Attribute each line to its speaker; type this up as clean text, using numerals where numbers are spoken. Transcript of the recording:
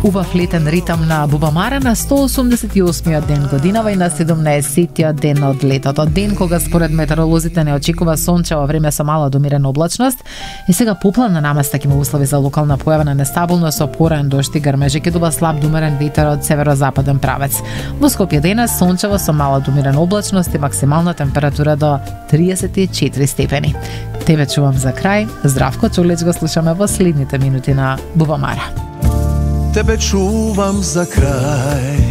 Speaker 1: Убав летен ритам на Бубамара на 188-миот ден годинава и на 17-тиот ден од летото. Ден кога според метеоролозите не очекува сончево време со мала до умерена облачност и сега поплавна наместа ќе има услови за локална појава на нестабилност со поран дожд и грмежи, ќе дуба слаб до умерен ветер од северозападен правец. Во Скопје денес сончево со мала до умерена облачност и максимална температура до 34 степени. Тебе чувам за крај. Здравко Чулич го слушаме во следните минути на Бубамара.
Speaker 2: Тебе чувам за крај.